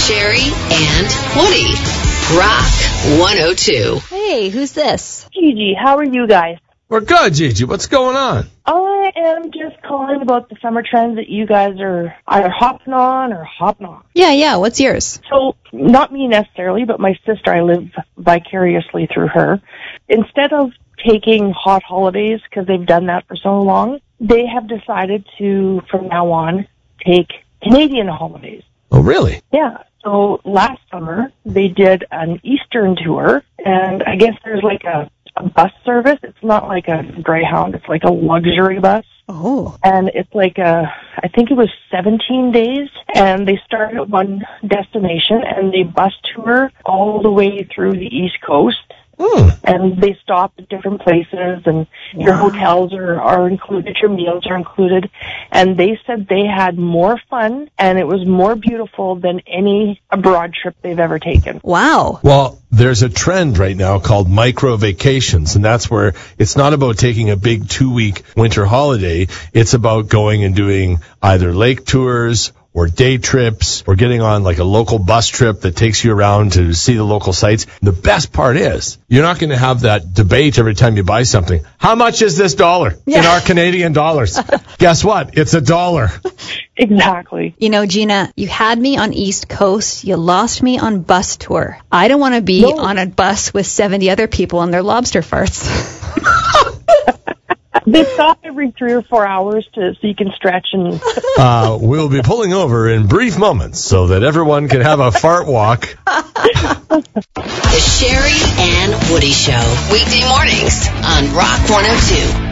Sherry and Woody. Rock 102. Hey, who's this? Gigi, how are you guys? We're good, Gigi. What's going on? I am just calling about the summer trends that you guys are either hopping on or hopping off. Yeah, what's yours? So, not me necessarily, but my sister, I live vicariously through her. Instead of taking hot holidays, because they've done that for so long, they have decided to, from now on, take Canadian holidays. Oh, really? Yeah. So last summer, they did an Eastern tour, and I guess there's like a bus service. It's not like a Greyhound. It's like a luxury bus. Oh. And it's like I think it was 17 days, and they start at one destination, and they bus tour all the way through the East Coast. And they stop at different places, and your hotels are included, your meals are included. And they said they had more fun, and it was more beautiful than any abroad trip they've ever taken. Wow. Well, there's a trend right now called micro vacations, and that's where it's not about taking a big 2-week winter holiday. It's about going and doing either lake tours or day trips, or getting on like a local bus trip that takes you around to see the local sites. The best part is, you're not going to have that debate every time you buy something. How much is this dollar in our Canadian dollars? Guess what? It's $1. Exactly. You know, Gina, you had me on East Coast. You lost me on bus tour. I don't want to be on a bus with 70 other people and their lobster farts. They stop every 3 or 4 hours so you can stretch and... We'll be pulling over in brief moments so that everyone can have a fart walk. The Sherry and Woody Show. Weekday mornings on Rock 102.